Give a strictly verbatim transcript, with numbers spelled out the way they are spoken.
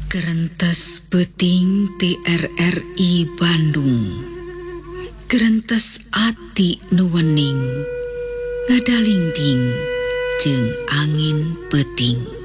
Gerentes Beting T R R I Bandung. Gerentes ati nuwening ngadalingding jeung angin peuting.